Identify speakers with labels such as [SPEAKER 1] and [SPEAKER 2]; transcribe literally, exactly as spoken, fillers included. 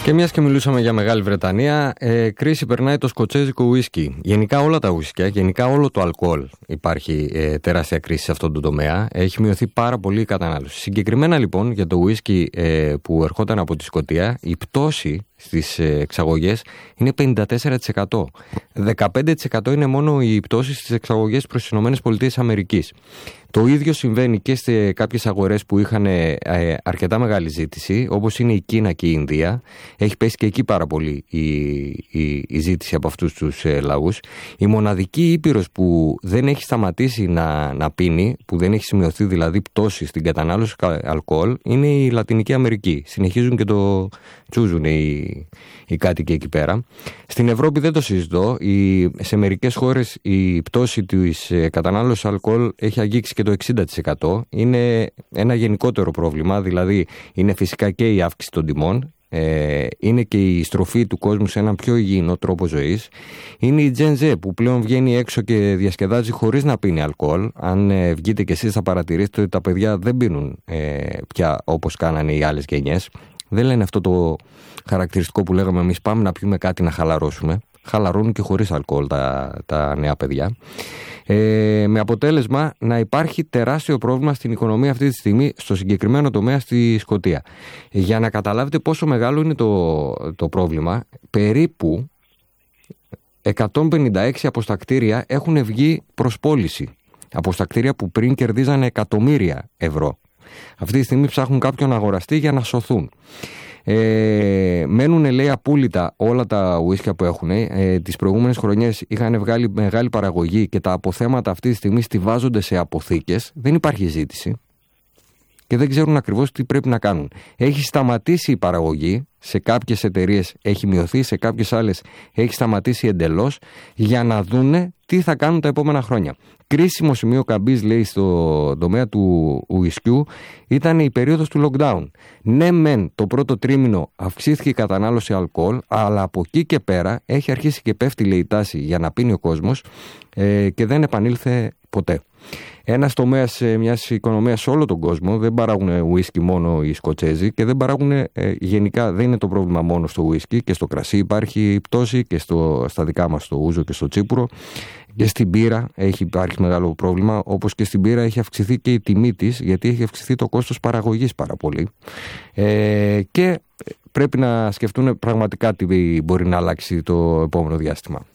[SPEAKER 1] Και μιας και μιλούσαμε για Μεγάλη Βρετανία, ε, κρίση περνάει το σκοτσέζικο ουίσκι. Γενικά όλα τα ουίσκια, γενικά όλο το αλκοόλ υπάρχει ε, τεράστια κρίση σε αυτόν τον τομέα. Έχει μειωθεί πάρα πολύ η κατανάλωση. Συγκεκριμένα λοιπόν για το ουίσκι ε, που ερχόταν από τη Σκωτία, η πτώση στις εξαγωγές είναι πενήντα τέσσερα τοις εκατό. δεκαπέντε τοις εκατό είναι μόνο η πτώση στις εξαγωγές προς τις ΗΠΑ. Το ίδιο συμβαίνει και σε κάποιες αγορές που είχαν ε, αρκετά μεγάλη ζήτηση, όπως είναι η Κίνα και η Ινδία. Έχει πέσει και εκεί πάρα πολύ η, η, η ζήτηση από αυτούς τους ε, λαούς. Η μοναδική ήπειρος που δεν έχει σταματήσει να, να πίνει, που δεν έχει σημειωθεί δηλαδή πτώση στην κατανάλωση αλκοόλ, είναι η Λατινική Αμερική. Συνεχίζουν και το τσούζουν οι, οι κάτοικοι εκεί πέρα. Στην Ευρώπη δεν το συζητώ. Η, σε μερικές χώρες η πτώση της ε, κατανάλωσης αλκοόλ έχει αγγίξει και το εξήντα τοις εκατό. Είναι ένα γενικότερο πρόβλημα, δηλαδή είναι φυσικά και η αύξηση των τιμών, ε, είναι και η στροφή του κόσμου σε έναν πιο υγιεινό τρόπο ζωής, είναι η Gen Z που πλέον βγαίνει έξω και διασκεδάζει χωρίς να πίνει αλκοόλ. Αν ε, βγείτε κι εσείς θα παρατηρήσετε ότι τα παιδιά δεν πίνουν ε, πια όπως κάνανε οι άλλες γενιές. Δεν λένε αυτό το χαρακτηριστικό που λέγαμε εμείς, πάμε να πιούμε κάτι να χαλαρώσουμε. Χαλαρώνουν και χωρίς αλκοόλ τα, τα νέα παιδιά. Ε, με αποτέλεσμα να υπάρχει τεράστιο πρόβλημα στην οικονομία αυτή τη στιγμή, στο συγκεκριμένο τομέα στη Σκωτία. Για να καταλάβετε πόσο μεγάλο είναι το, το πρόβλημα, περίπου εκατόν πενήντα έξι από στα κτίρια έχουν βγει προς πώληση. Από στα κτίρια που πριν κερδίζανε εκατομμύρια ευρώ. Αυτή τη στιγμή ψάχνουν κάποιον αγοραστή για να σωθούν. Ε, μένουν, λέει, απόλυτα όλα τα ουίσκια που έχουν. Ε, τις προηγούμενες χρονιές είχαν βγάλει μεγάλη παραγωγή και τα αποθέματα αυτή τη στιγμή στιβάζονται σε αποθήκες. Δεν υπάρχει ζήτηση και δεν ξέρουν ακριβώς τι πρέπει να κάνουν. Έχει σταματήσει η παραγωγή, σε κάποιες εταιρείες έχει μειωθεί, σε κάποιες άλλες έχει σταματήσει εντελώς, για να δούνε τι θα κάνουν τα επόμενα χρόνια. Κρίσιμο σημείο καμπής, λέει, στο τομέα του ουισκιού ήταν η περίοδος του lockdown. Ναι, μεν το πρώτο τρίμηνο αυξήθηκε η κατανάλωση αλκοόλ, αλλά από εκεί και πέρα έχει αρχίσει και πέφτει, λέει, η τάση για να πίνει ο κόσμος ε, και δεν επανήλθε ποτέ. Ένας τομέας μιας οικονομίας σε όλο τον κόσμο, δεν παράγουν ουίσκι μόνο οι Σκοτσέζοι και δεν παράγουν ε, γενικά, δεν είναι το πρόβλημα μόνο στο ουίσκι, και στο κρασί υπάρχει πτώση και στο, στα δικά μας στο ούζο και στο τσίπουρο, και στην μπύρα έχει υπάρχει μεγάλο πρόβλημα, όπως και στην μπύρα έχει αυξηθεί και η τιμή της, γιατί έχει αυξηθεί το κόστος παραγωγής πάρα πολύ ε, και πρέπει να σκεφτούν πραγματικά τι μπορεί να αλλάξει το επόμενο διάστημα.